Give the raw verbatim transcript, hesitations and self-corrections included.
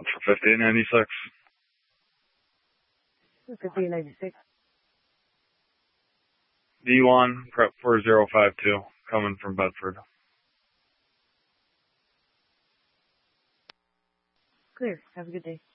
For fifty-eight ninety-six. fifty-eight ninety-six. D one, prep for zero five two, coming from Bedford. Clear. Have a good day.